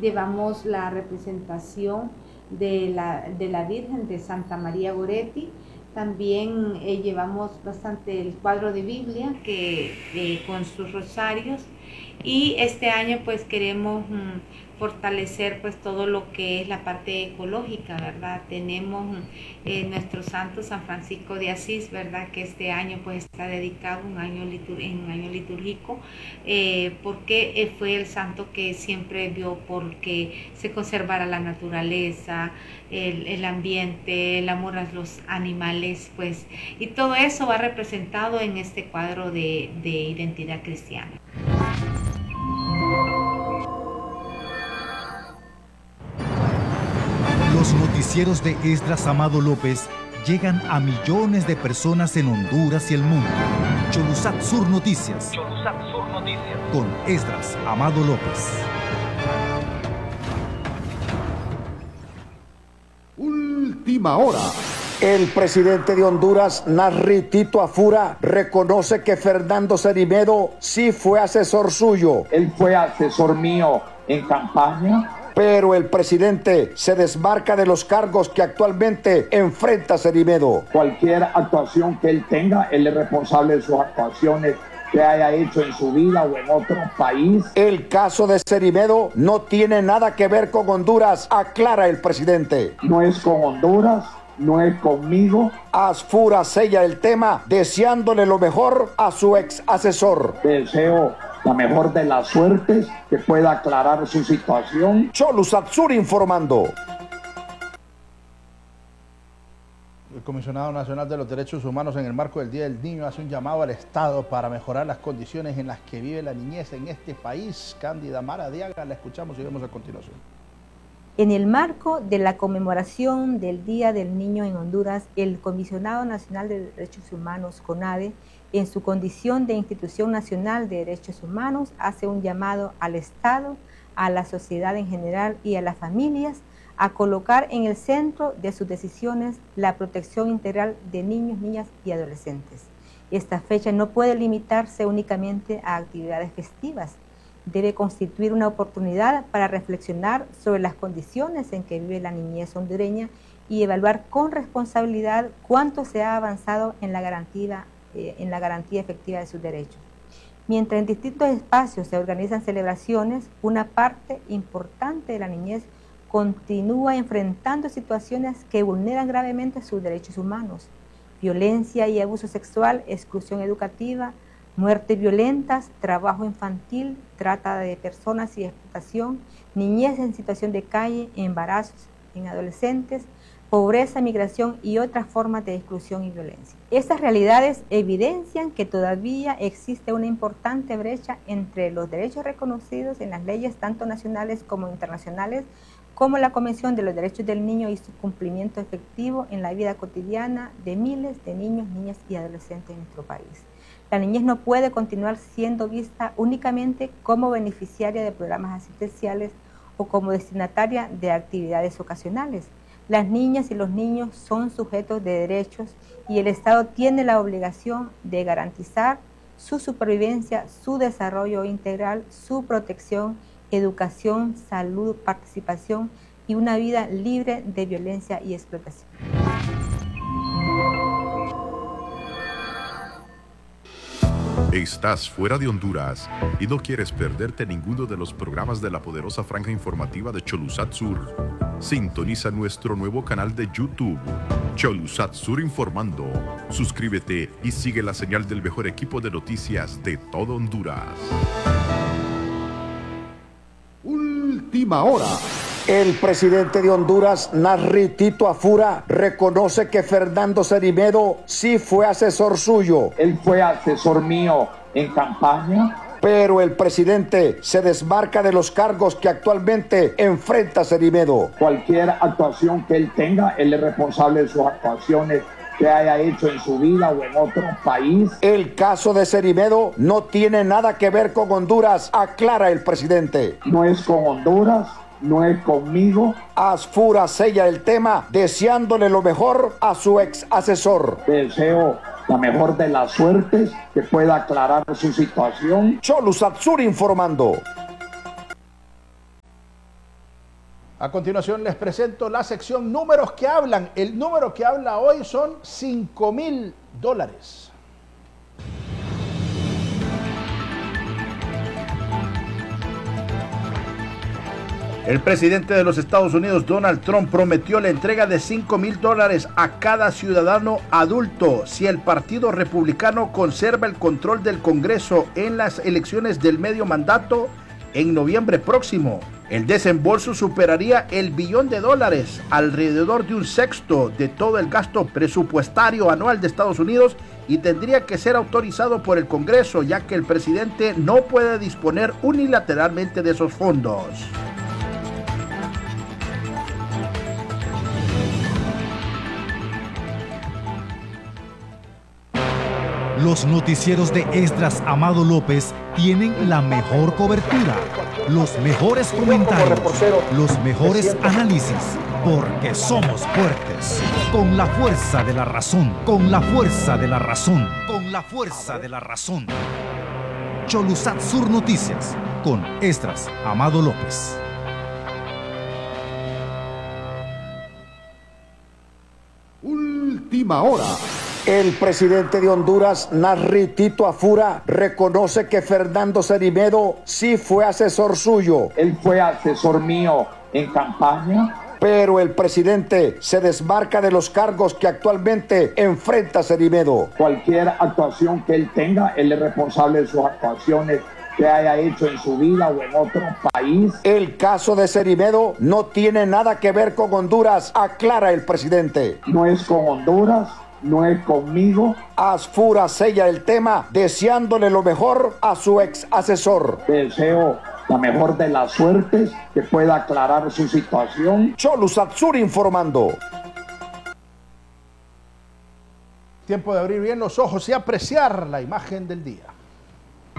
llevamos la representación de la Virgen de Santa María Goretti. También llevamos bastante el cuadro de Biblia con sus rosarios, y este año pues queremos fortalecer pues todo lo que es la parte ecológica, ¿verdad? Tenemos nuestro santo San Francisco de Asís, ¿verdad? Que este año pues está dedicado en un año litúrgico, porque fue el santo que siempre vio porque se conservara la naturaleza, el ambiente, el amor a los animales, pues, y todo eso va representado en este cuadro de identidad cristiana. Los noticieros de Esdras Amado López llegan a millones de personas en Honduras y el mundo. Cholusat Sur Noticias. Cholusat Sur Noticias. Con Esdras Amado López. Última hora. El presidente de Honduras, Nasri Tito Afura, reconoce que Fernando Cerimedo sí fue asesor suyo. Él fue asesor mío en campaña. Pero el presidente se desmarca de los cargos que actualmente enfrenta Cerimedo. Cualquier actuación que él tenga, él es responsable de sus actuaciones que haya hecho en su vida o en otro país. El caso de Cerimedo no tiene nada que ver con Honduras, aclara el presidente. No es con Honduras, no es conmigo. Afura sella el tema deseándole lo mejor a su ex asesor. Deseo la mejor de las suertes, que pueda aclarar su situación. Cholusat Sur informando. El Comisionado Nacional de los Derechos Humanos, en el marco del Día del Niño, hace un llamado al Estado para mejorar las condiciones en las que vive la niñez en este país. Cándida Maradiaga, la escuchamos y vemos a continuación. En el marco de la conmemoración del Día del Niño en Honduras, el Comisionado Nacional de Derechos Humanos, CONADE, en su condición de Institución Nacional de Derechos Humanos, hace un llamado al Estado, a la sociedad en general y a las familias a colocar en el centro de sus decisiones la protección integral de niños, niñas y adolescentes. Esta fecha no puede limitarse únicamente a actividades festivas. Debe constituir una oportunidad para reflexionar sobre las condiciones en que vive la niñez hondureña y evaluar con responsabilidad cuánto se ha avanzado en la garantía efectiva de sus derechos. Mientras en distintos espacios se organizan celebraciones, una parte importante de la niñez continúa enfrentando situaciones que vulneran gravemente sus derechos humanos: violencia y abuso sexual, exclusión educativa, muertes violentas, trabajo infantil, trata de personas y explotación, niñez en situación de calle, embarazos en adolescentes, pobreza, migración y otras formas de exclusión y violencia. Estas realidades evidencian que todavía existe una importante brecha entre los derechos reconocidos en las leyes tanto nacionales como internacionales, como la Convención de los Derechos del Niño y su cumplimiento efectivo en la vida cotidiana de miles de niños, niñas y adolescentes en nuestro país. La niñez no puede continuar siendo vista únicamente como beneficiaria de programas asistenciales o como destinataria de actividades ocasionales. Las niñas y los niños son sujetos de derechos y el Estado tiene la obligación de garantizar su supervivencia, su desarrollo integral, su protección, educación, salud, participación y una vida libre de violencia y explotación. Estás fuera de Honduras y no quieres perderte ninguno de los programas de la poderosa franja informativa de Cholusat Sur. Sintoniza nuestro nuevo canal de YouTube, Cholusat Sur Informando. Suscríbete y sigue la señal del mejor equipo de noticias de todo Honduras. Última hora. El presidente de Honduras, Nasri Tito Afura, reconoce que Fernando Cerimedo sí fue asesor suyo. Él fue asesor mío en campaña. Pero el presidente se desmarca de los cargos que actualmente enfrenta Cerimedo. Cualquier actuación que él tenga, él es responsable de sus actuaciones que haya hecho en su vida o en otro país. El caso de Cerimedo no tiene nada que ver con Honduras, aclara el presidente. No es con Honduras, no es conmigo. Afura sella el tema deseándole lo mejor a su ex asesor. Deseo la mejor de las suertes, que pueda aclarar su situación. Cholusat Sur informando. A continuación les presento la sección Números que Hablan. El número que habla hoy son $5,000. El presidente de los Estados Unidos, Donald Trump, prometió la entrega de $5,000 a cada ciudadano adulto si el Partido Republicano conserva el control del Congreso en las elecciones del medio mandato en noviembre próximo. El desembolso superaría el $1 billón, alrededor de un sexto de todo el gasto presupuestario anual de Estados Unidos, y tendría que ser autorizado por el Congreso, ya que el presidente no puede disponer unilateralmente de esos fondos. Los noticieros de Esdras Amado López tienen la mejor cobertura, los mejores comentarios, los mejores análisis, porque somos fuertes, con la fuerza de la razón, con la fuerza de la razón, con la fuerza de la razón. Cholusat Sur Noticias, con Esdras Amado López. Última hora. El presidente de Honduras, Narritito Afura, reconoce que Fernando Cerimedo sí fue asesor suyo. Él fue asesor mío en campaña. Pero el presidente se desmarca de los cargos que actualmente enfrenta Cerimedo. Cualquier actuación que él tenga, él es responsable de sus actuaciones que haya hecho en su vida o en otro país. El caso de Cerimedo no tiene nada que ver con Honduras, aclara el presidente. No es con Honduras, no es conmigo. Afura sella el tema deseándole lo mejor a su ex asesor. Deseo la mejor de las suertes, que pueda aclarar su situación. Cholusat Sur informando. Tiempo de abrir bien los ojos y apreciar la imagen del día.